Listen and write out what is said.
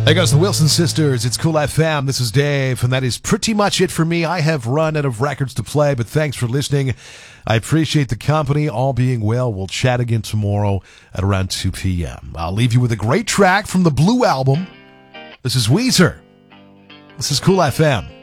There goes the Wilson Sisters. It's Cool FM. This is Dave, and that is pretty much it for me. I have run out of records to play, but thanks for listening. I appreciate the company. All being well, we'll chat again tomorrow at around 2 p.m. I'll leave you with a great track from the Blue Album. This is Weezer. This is Cool FM.